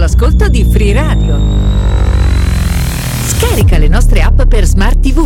all'ascolto di Free Radio. Scarica le nostre app per Smart TV.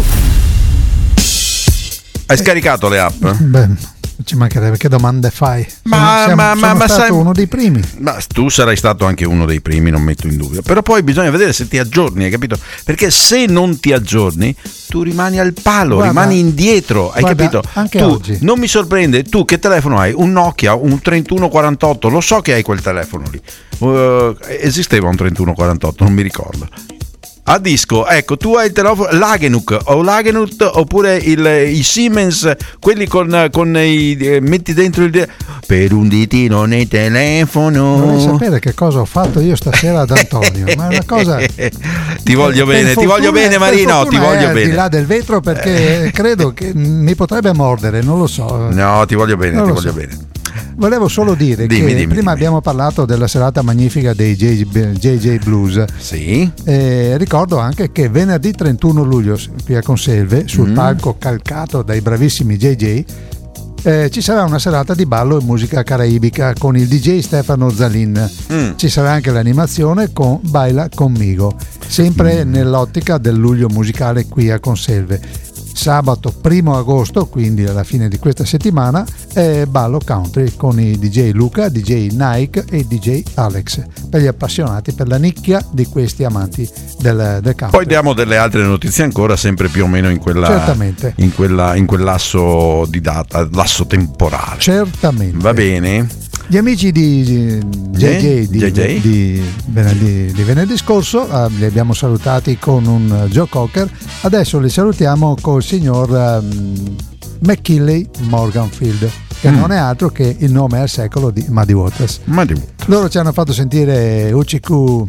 Hai scaricato le app? Beh, ci mancherebbe, che domande fai? Sono stato sai, uno dei primi. Ma tu sarai stato anche uno dei primi, non metto in dubbio. Però poi bisogna vedere se ti aggiorni, hai capito? Perché se non ti aggiorni, tu rimani al palo, rimani indietro, hai capito? Anche tu oggi. non mi sorprende, tu che telefono hai? Un Nokia, un 3148, lo so che hai quel telefono lì. Esisteva un 3148, non mi ricordo. A disco, ecco, tu hai il telefono Lagenuk o Lagenut, oppure i Siemens, quelli con i metti dentro il per un ditino nel telefono. Vorrei sapere che cosa ho fatto io stasera ad Antonio, ma è una cosa. Ti voglio bene Marino, ti voglio bene. Al di là del vetro, perché credo che mi potrebbe mordere, non lo so. No, ti voglio bene, bene. Volevo solo dire che prima abbiamo parlato della serata magnifica dei JJ Blues. Sì. Ricordo anche che venerdì 31 luglio qui a Conselve, sul palco calcato dai bravissimi JJ, ci sarà una serata di ballo e musica caraibica con il DJ Stefano Zalin. Ci sarà anche l'animazione con Baila Conmigo, sempre nell'ottica del luglio musicale qui a Conselve. Sabato 1 agosto, quindi alla fine di questa settimana, è ballo country con i DJ Luca, DJ Nike e DJ Alex, per gli appassionati, per la nicchia di questi amanti del country. Poi diamo delle altre notizie ancora, sempre più o meno in quella, certamente, in quel lasso di data, lasso temporale. Certamente. Va bene. Gli amici di JJ di venerdì scorso li abbiamo salutati con un Joe Cocker. Adesso li salutiamo col signor McKinley Morganfield, che non è altro che il nome al secolo di Muddy Waters. Loro ci hanno fatto sentire UCQ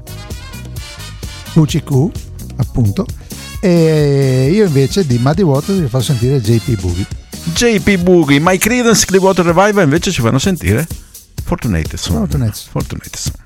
appunto, e io invece di Muddy Waters vi faccio sentire JP Boogie. My Creedence Clearwater Revival invece ci fanno sentire Fortunatus.